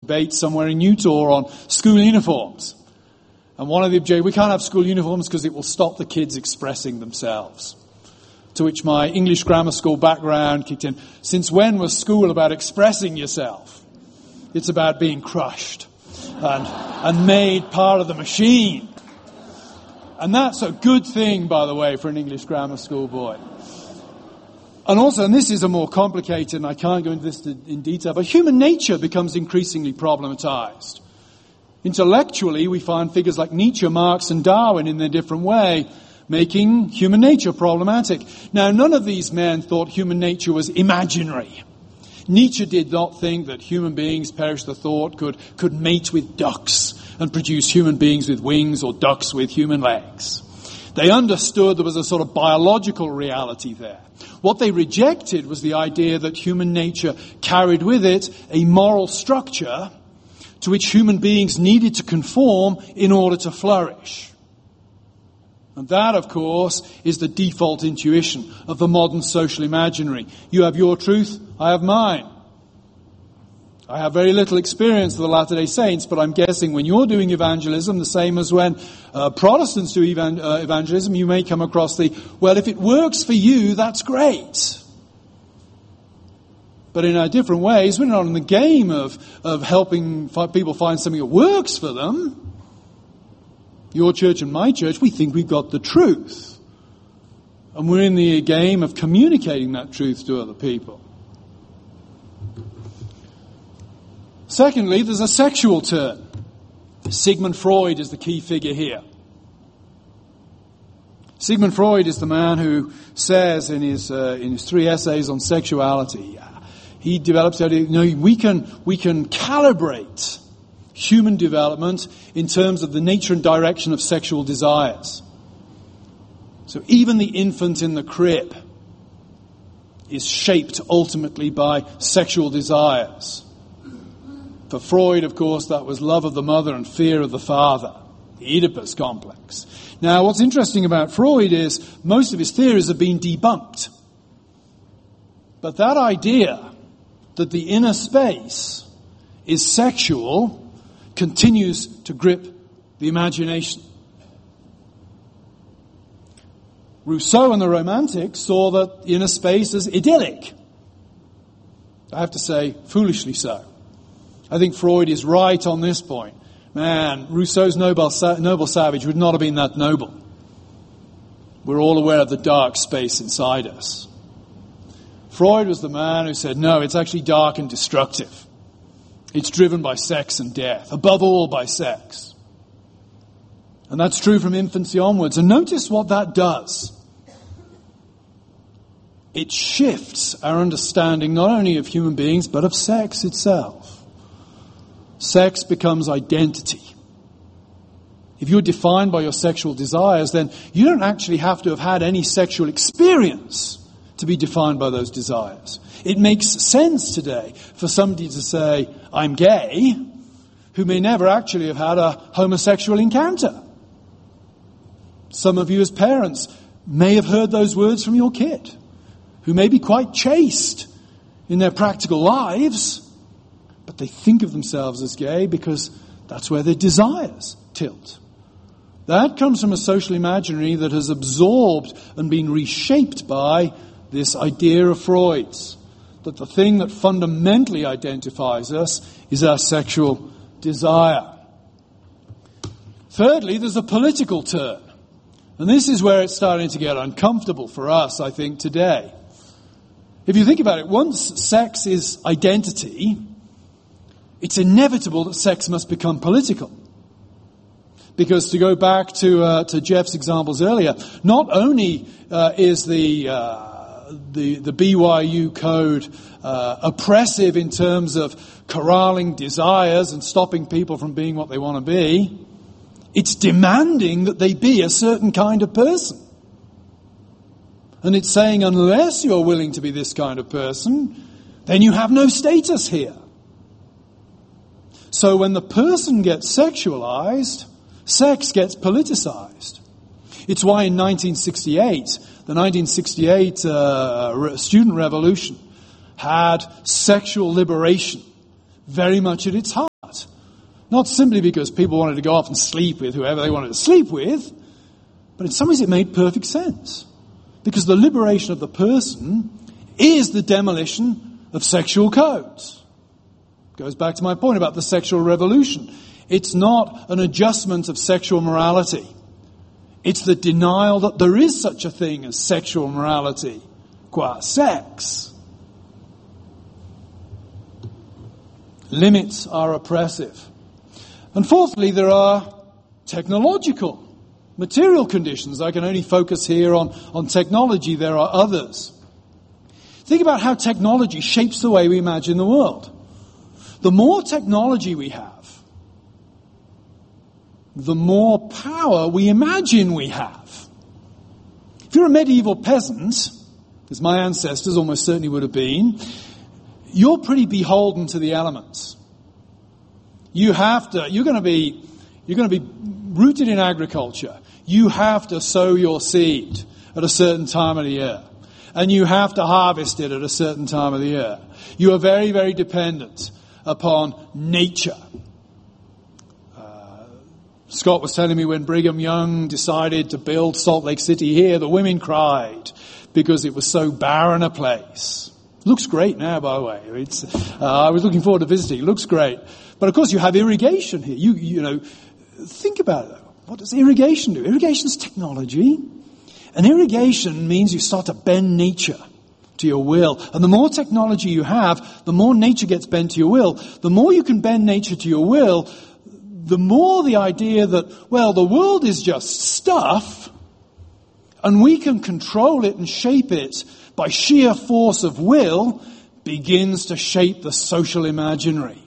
debate somewhere in Utah on school uniforms. And one of the objections, we can't have school uniforms because it will stop the kids expressing themselves. To which my English grammar school background kicked in. Since when was school about expressing yourself? It's about being crushed and made part of the machine. And that's a good thing, by the way, for an English grammar school boy. And also, and this is a more complicated, and I can't go into this in detail, but human nature becomes increasingly problematized. Intellectually, we find figures like Nietzsche, Marx, and Darwin in their different way, making human nature problematic. Now, none of these men thought human nature was imaginary. Nietzsche did not think that human beings, perish the thought, could mate with ducks and produce human beings with wings or ducks with human legs. They understood there was a sort of biological reality there. What they rejected was the idea that human nature carried with it a moral structure to which human beings needed to conform in order to flourish. And that, of course, is the default intuition of the modern social imaginary. You have your truth, I have mine. I have very little experience of the Latter-day Saints, but I'm guessing when you're doing evangelism, the same as when Protestants do evangelism, you may come across well, if it works for you, that's great. But in our different ways, we're not in the game of helping people find something that works for them. Your church and my church, we think we've got the truth. And we're in the game of communicating that truth to other people. Secondly, there's a sexual turn. Sigmund Freud is the key figure here. Sigmund Freud is the man who says in his 3 essays on sexuality, he develops the idea, we can calibrate human development in terms of the nature and direction of sexual desires. So even the infant in the crib is shaped ultimately by sexual desires. For Freud, of course, that was love of the mother and fear of the father, the Oedipus complex. Now, what's interesting about Freud is most of his theories have been debunked. But that idea that the inner space is sexual continues to grip the imagination. Rousseau and the Romantics saw that the inner space as idyllic. I have to say, foolishly so. I think Freud is right on this point. Man, Rousseau's noble savage would not have been that noble. We're all aware of the dark space inside us. Freud was the man who said, no, it's actually dark and destructive. It's driven by sex and death, above all by sex. And that's true from infancy onwards. And notice what that does. It shifts our understanding not only of human beings, but of sex itself. Sex becomes identity. If you're defined by your sexual desires, then you don't actually have to have had any sexual experience to be defined by those desires. It makes sense today for somebody to say, I'm gay, who may never actually have had a homosexual encounter. Some of you as parents may have heard those words from your kid, who may be quite chaste in their practical lives, but they think of themselves as gay because that's where their desires tilt. That comes from a social imaginary that has absorbed and been reshaped by this idea of Freud's, that the thing that fundamentally identifies us is our sexual desire. Thirdly, there's a political turn. And this is where it's starting to get uncomfortable for us, I think, today. If you think about it, once sex is identity, it's inevitable that sex must become political. Because to go back to Jeff's examples earlier, not only is the BYU code oppressive in terms of corralling desires and stopping people from being what they want to be, it's demanding that they be a certain kind of person. And it's saying unless you're willing to be this kind of person, then you have no status here. So when the person gets sexualized, sex gets politicized. It's why in 1968, the 1968 student revolution had sexual liberation very much at its heart. Not simply because people wanted to go off and sleep with whoever they wanted to sleep with, but in some ways it made perfect sense. Because the liberation of the person is the demolition of sexual codes. Goes back to my point about the sexual revolution. It's not an adjustment of sexual morality. It's the denial that there is such a thing as sexual morality, qua sex. Limits are oppressive. And fourthly, there are technological, material conditions. I can only focus here on technology. There are others. Think about how technology shapes the way we imagine the world. The more technology we have, the more power we imagine we have. If you're a medieval peasant, as my ancestors almost certainly would have been, you're pretty beholden to the elements. You're going to be rooted in agriculture. You have to sow your seed at a certain time of the year. And you have to harvest it at a certain time of the year. You are very, very dependent upon nature. Scott was telling me when Brigham Young decided to build Salt Lake City here, the women cried because it was so barren a place. Looks great now, by the way. I was looking forward to visiting. It looks great. But of course you have irrigation here. You know, think about it though. What does irrigation do? Irrigation's technology. And irrigation means you start to bend nature to your will. And the more technology you have, the more nature gets bent to your will. The more you can bend nature to your will, the more the idea that, well, the world is just stuff, and we can control it and shape it by sheer force of will, begins to shape the social imaginary.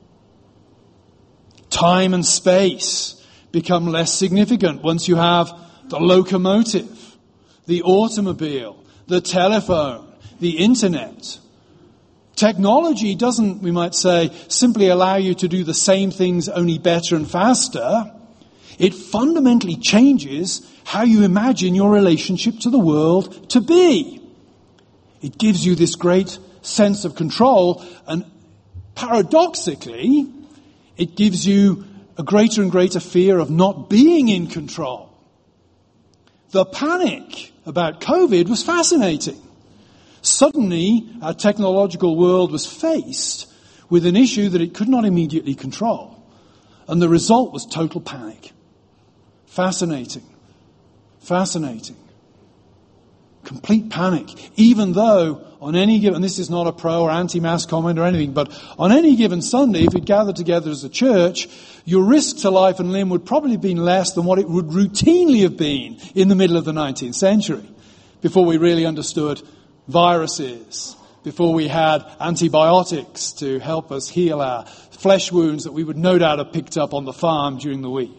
Time and space become less significant once you have the locomotive, the automobile, the telephone, the internet. Technology doesn't, we might say, simply allow you to do the same things only better and faster. It fundamentally changes how you imagine your relationship to the world to be. It gives you this great sense of control, and paradoxically, it gives you a greater and greater fear of not being in control. The panic about COVID was fascinating. Suddenly, our technological world was faced with an issue that it could not immediately control. And the result was total panic. Fascinating. Fascinating. Complete panic. Even though on any given, and this is not a pro or anti-mask comment or anything, but on any given Sunday, if you'd gathered together as a church, your risk to life and limb would probably have been less than what it would routinely have been in the middle of the 19th century, before we really understood viruses, before we had antibiotics to help us heal our flesh wounds that we would no doubt have picked up on the farm during the week.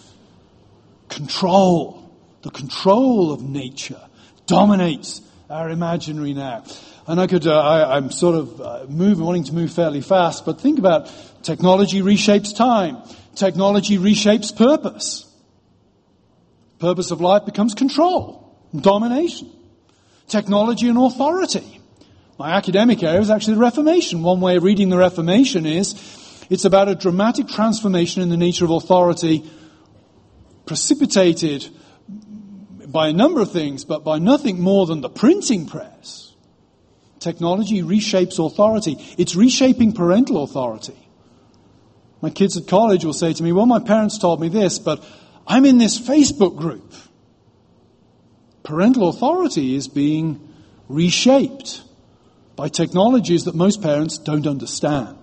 Control, the control of nature dominates our imaginary now. And I'm sort of wanting to move fairly fast, but think about technology reshapes time. Technology reshapes purpose. Purpose of life becomes control, domination. Technology and authority. My academic area is actually the Reformation. One way of reading the Reformation is it's about a dramatic transformation in the nature of authority, precipitated by a number of things, but by nothing more than the printing press. Technology reshapes authority. It's reshaping parental authority. My kids at college will say to me, well, my parents told me this, but I'm in this Facebook group. Parental authority is being reshaped by technologies that most parents don't understand.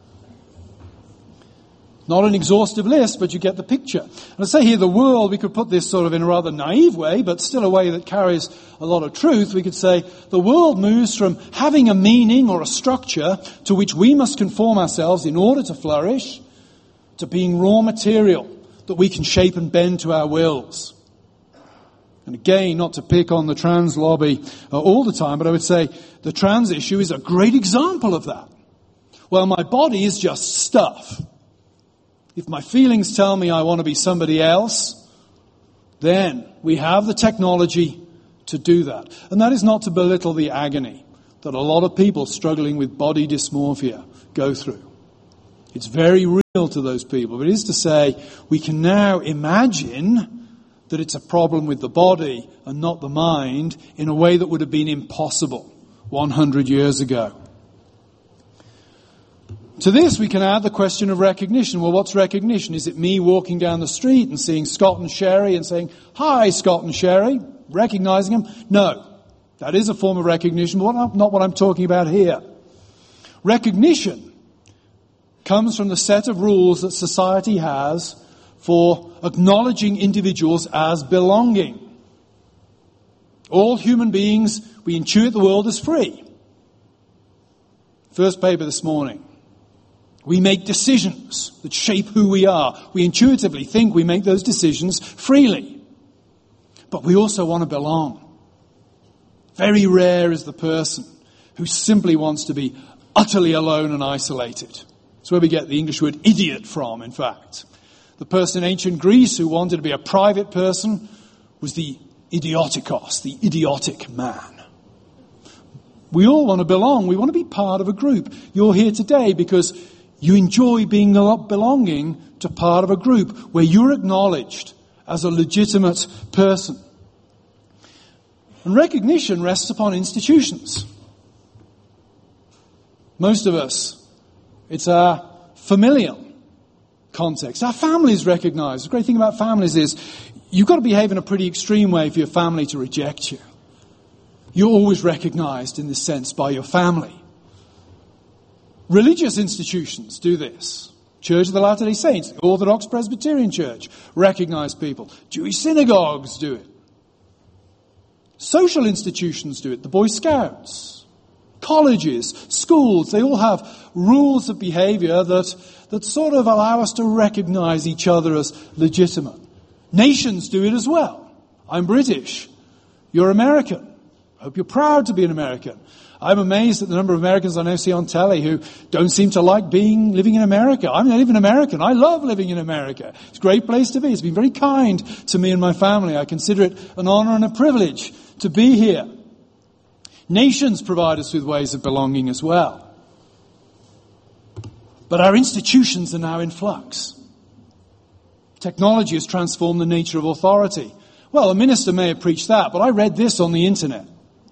Not an exhaustive list, but you get the picture. And I say here the world, we could put this sort of in a rather naive way, but still a way that carries a lot of truth. We could say the world moves from having a meaning or a structure to which we must conform ourselves in order to flourish, to being raw material that we can shape and bend to our wills. And again, not to pick on the trans lobby all the time, but I would say the trans issue is a great example of that. Well, my body is just stuff. If my feelings tell me I want to be somebody else, then we have the technology to do that. And that is not to belittle the agony that a lot of people struggling with body dysmorphia go through. It's very real to those people. But it is to say, we can now imagine that it's a problem with the body and not the mind in a way that would have been impossible 100 years ago. To this, we can add the question of recognition. Well, what's recognition? Is it me walking down the street and seeing Scott and Sherry and saying, "Hi, Scott and Sherry," recognizing them? No. That is a form of recognition, but not what I'm talking about here. Recognition comes from the set of rules that society has for acknowledging individuals as belonging. All human beings, we intuit the world as free. First paper this morning. We make decisions that shape who we are. We intuitively think we make those decisions freely. But we also want to belong. Very rare is the person who simply wants to be utterly alone and isolated. That's where we get the English word idiot from, in fact. The person in ancient Greece who wanted to be a private person was the idiotikos, the idiotic man. We all want to belong. We want to be part of a group. You're here today because you enjoy being belonging to part of a group where you're acknowledged as a legitimate person. And recognition rests upon institutions. Most of us, it's our familial context. Our families recognize. The great thing about families is you've got to behave in a pretty extreme way for your family to reject you. You're always recognized in this sense by your family. Religious institutions do this. Church of the Latter-day Saints, the Orthodox Presbyterian Church, recognize people. Jewish synagogues do it. Social institutions do it. The Boy Scouts, colleges, schools, they all have rules of behavior that sort of allow us to recognize each other as legitimate. Nations do it as well. I'm British. You're American. I hope you're proud to be an American. I'm amazed at the number of Americans I now see on telly who don't seem to like living in America. I'm not even American. I love living in America. It's a great place to be. It's been very kind to me and my family. I consider it an honor and a privilege to be here. Nations provide us with ways of belonging as well. But our institutions are now in flux. Technology has transformed the nature of authority. Well, a minister may have preached that, but I read this on the internet.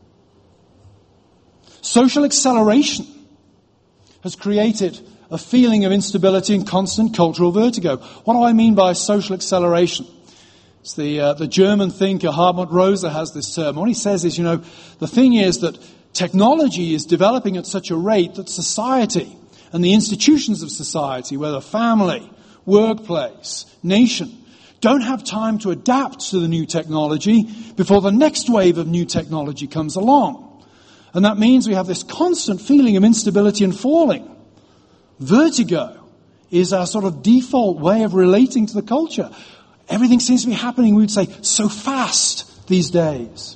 Social acceleration has created a feeling of instability and constant cultural vertigo. What do I mean by social acceleration? It's the German thinker Hartmut Rosa has this term. What he says is, the thing is that technology is developing at such a rate that society and the institutions of society, whether family, workplace, nation, don't have time to adapt to the new technology before the next wave of new technology comes along. And that means we have this constant feeling of instability and falling. Vertigo is our sort of default way of relating to the culture. Everything seems to be happening, we would say, so fast these days.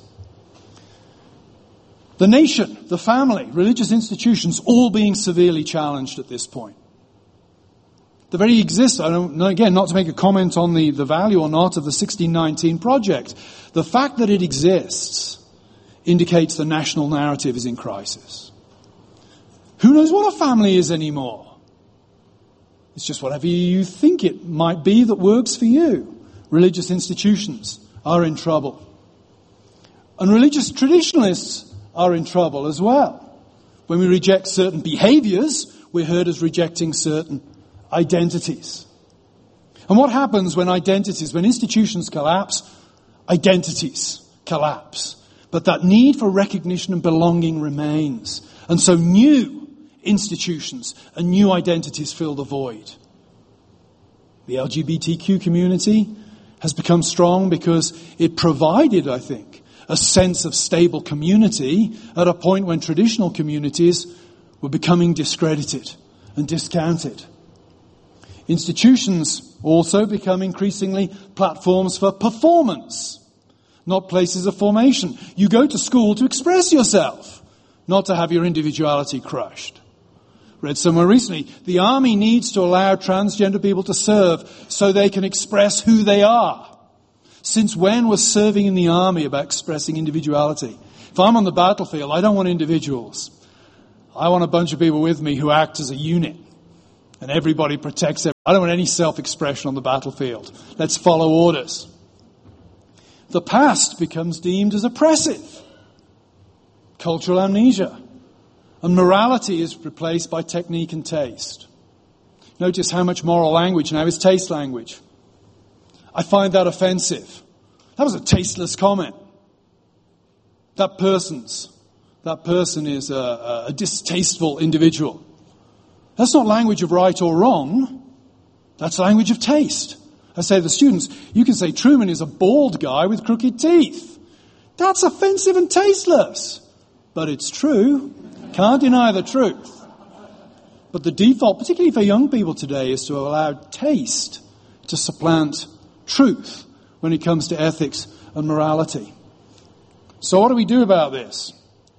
The nation, the family, religious institutions, all being severely challenged at this point. The very existence, I don't know, again, not to make a comment on the value or not of the 1619 project, the fact that it exists indicates the national narrative is in crisis. Who knows what a family is anymore? It's just whatever you think it might be that works for you. Religious institutions are in trouble. And religious traditionalists are in trouble as well. When we reject certain behaviors, we're heard as rejecting certain identities. And what happens when institutions collapse? Identities collapse. But that need for recognition and belonging remains. And so new institutions and new identities fill the void. The LGBTQ community has become strong because it provided, I think, a sense of stable community at a point when traditional communities were becoming discredited and discounted. Institutions also become increasingly platforms for performance, not places of formation. You go to school to express yourself, not to have your individuality crushed. Read somewhere recently, the army needs to allow transgender people to serve so they can express who they are. Since when was serving in the army about expressing individuality? If I'm on the battlefield, I don't want individuals. I want a bunch of people with me who act as a unit. And everybody protects everybody. I don't want any self-expression on the battlefield. Let's follow orders. The past becomes deemed as oppressive. Cultural amnesia. And morality is replaced by technique and taste. Notice how much moral language now is taste language. I find that offensive. That was a tasteless comment. That person is a distasteful individual. That's not language of right or wrong. That's language of taste. I say to the students, you can say Truman is a bald guy with crooked teeth. That's offensive and tasteless. But it's true. Can't deny the truth. But the default, particularly for young people today, is to allow taste to supplant truth when it comes to ethics and morality. So what do we do about this?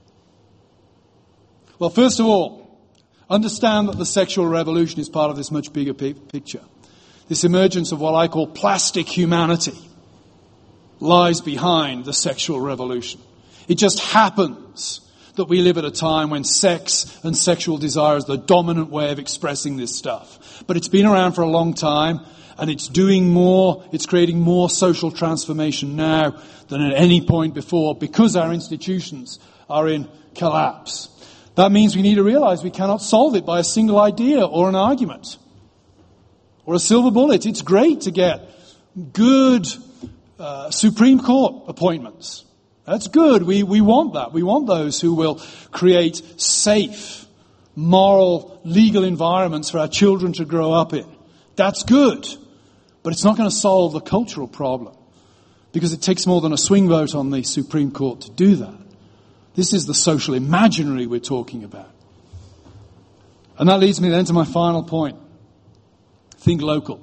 Well, first of all, understand that the sexual revolution is part of this much bigger picture. This emergence of what I call plastic humanity lies behind the sexual revolution. It just happens that we live at a time when sex and sexual desire is the dominant way of expressing this stuff. But it's been around for a long time, and it's doing more, it's creating more social transformation now than at any point before because our institutions are in collapse. That means we need to realize we cannot solve it by a single idea or an argument or a silver bullet. It's great to get good Supreme Court appointments. That's good. We want that. We want those who will create safe, moral, legal environments for our children to grow up in. That's good. But it's not going to solve the cultural problem because it takes more than a swing vote on the Supreme Court to do that. This is the social imaginary we're talking about. And that leads me then to my final point. Think local.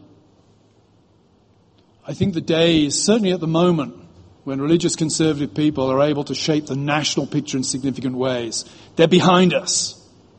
I think the day is certainly at the moment when religious conservative people are able to shape the national picture in significant ways. They're behind us.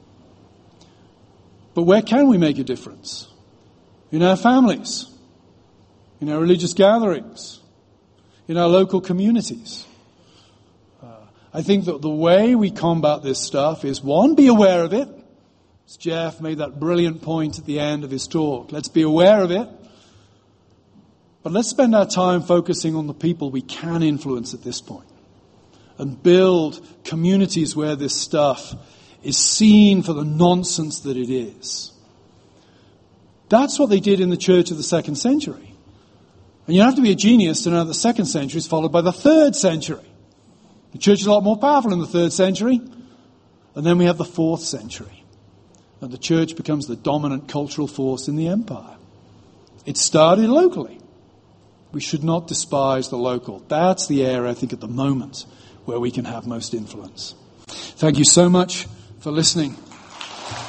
But where can we make a difference? In our families, in our religious gatherings, in our local communities. I think that the way we combat this stuff is, one, be aware of it. As Jeff made that brilliant point at the end of his talk. Let's be aware of it. But let's spend our time focusing on the people we can influence at this point. And build communities where this stuff is seen for the nonsense that it is. That's what they did in the church of the 2nd century. And you don't have to be a genius to know that the 2nd century is followed by the 3rd century. The church is a lot more powerful in the 3rd century. And then we have the 4th century. And the church becomes the dominant cultural force in the empire. It started locally. We should not despise the local. That's the area, I think, at the moment where we can have most influence. Thank you so much for listening.